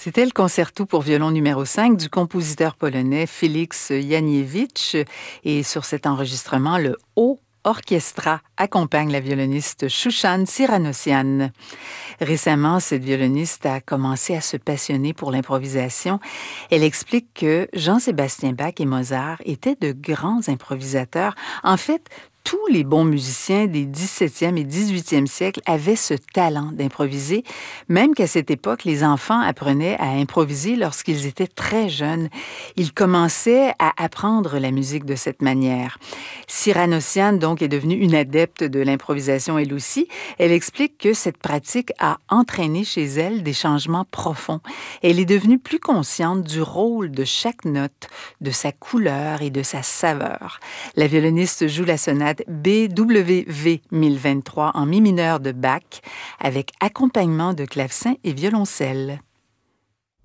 C'était le concerto pour violon numéro 5 du compositeur polonais Félix Janiewicz. Et sur cet enregistrement, le haut orchestra accompagne la violoniste Shushan Siranossian. Récemment, cette violoniste a commencé à se passionner pour l'improvisation. Elle explique que Jean-Sébastien Bach et Mozart étaient de grands improvisateurs. En fait, tous les bons musiciens des 17e et 18e siècles avaient ce talent d'improviser, même qu'à cette époque, les enfants apprenaient à improviser lorsqu'ils étaient très jeunes. Ils commençaient à apprendre la musique de cette manière. Siranossian, donc, est devenue une adepte de l'improvisation elle aussi. Elle explique que cette pratique a entraîné chez elle des changements profonds. Elle est devenue plus consciente du rôle de chaque note, de sa couleur et de sa saveur. La violoniste joue la sonate BWV 1023 en mi mineur de Bach avec accompagnement de clavecin et violoncelle.